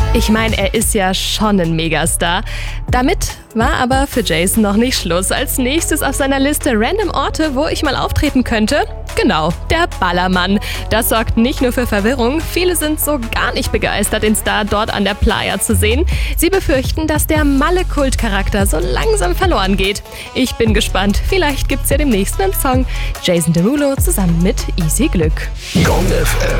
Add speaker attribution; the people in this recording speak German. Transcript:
Speaker 1: Ich meine, er ist ja schon ein Megastar. Damit war aber für Jason noch nicht Schluss. Als nächstes auf seiner Liste random Orte, wo ich mal auftreten könnte. Genau, der Ballermann. Das sorgt nicht nur für Verwirrung. Viele sind so gar nicht begeistert, den Star dort an der Playa zu sehen. Sie befürchten, dass der Malle-Kultcharakter so langsam verloren geht. Ich bin gespannt. Vielleicht gibt's ja demnächst einen Song. Jason Derulo zusammen mit Easy Glück.
Speaker 2: Gong FM.